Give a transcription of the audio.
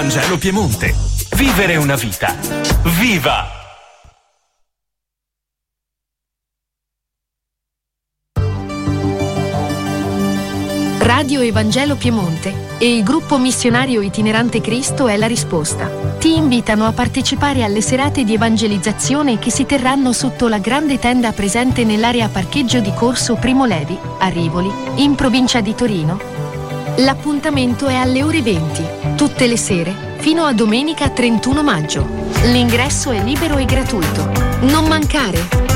Vangelo Piemonte. Vivere una vita. Viva! Radio Evangelo Piemonte e il gruppo missionario itinerante Cristo è la risposta. Ti invitano a partecipare alle serate di evangelizzazione che si terranno sotto la grande tenda presente nell'area parcheggio di Corso Primo Levi, a Rivoli, in provincia di Torino. L'appuntamento è alle ore 20, tutte le sere, fino a domenica 31 maggio. L'ingresso è libero e gratuito. Non mancare!